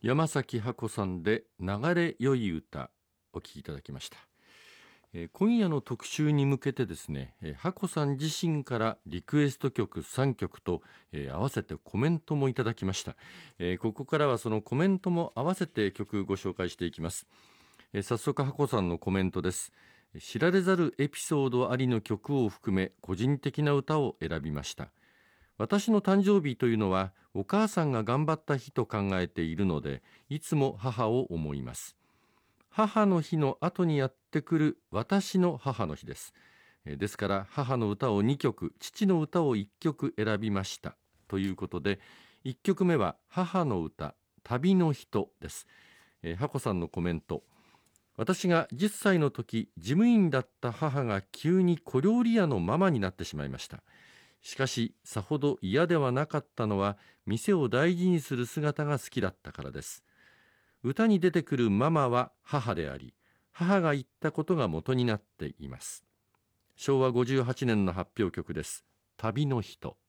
山崎ハコさんで流れよい歌お聴きいただきました。今夜の特集に向けてですね、ハコさん自身からリクエスト曲3曲と、合わせてコメントもいただきました。ここからはそのコメントも合わせて曲ご紹介していきます。早速ハコさんのコメントです。知られざるエピソードありの曲を含め個人的な歌を選びました。私の誕生日というのはお母さんが頑張った日と考えているので、いつも母を思います。母の日の後にやってくる私の母の日です。ですから母の歌を2曲、父の歌を1曲選びましたということで、1曲目は母の歌、旅の人です。ハコさんのコメント。私が10歳の時、事務員だった母が急に小料理屋のママになってしまいました。しかし、さほど嫌ではなかったのは、店を大事にする姿が好きだったからです。歌に出てくるママは母であり、母が言ったことが元になっています。昭和58年の発表曲です。旅の人。